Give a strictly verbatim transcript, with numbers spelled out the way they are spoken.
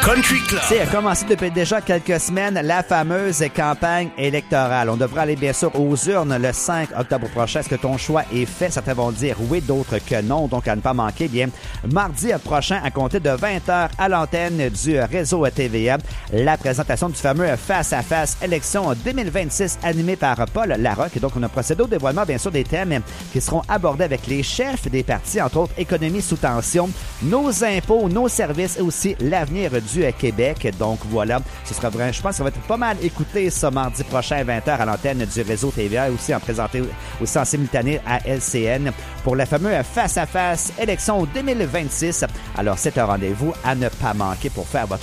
Country Club. C'est a commencé depuis déjà quelques semaines la fameuse campagne électorale. On devra aller bien sûr aux urnes le cinq octobre prochain. Est-ce que ton choix est fait? Certains vont dire oui, d'autres que non. Donc à ne pas manquer, bien mardi prochain à compter de vingt heures à l'antenne du réseau T V A, la présentation du fameux face-à-face élection deux mille vingt-six animé par Paul Larocque. Et donc on a procédé au dévoilement bien sûr des thèmes qui seront abordés avec les chefs des partis, entre autres économie sous tension, nos impôts, nos services et aussi l'avenir du Québec. Donc voilà, ce sera vraiment, je pense que ça va être pas mal écouté ce mardi prochain à vingt heures à l'antenne du réseau T V A, aussi en présenté aussi en simultané à L C N pour la fameuse face-à-face élection deux mille vingt-six. Alors c'est un rendez-vous à ne pas manquer pour faire votre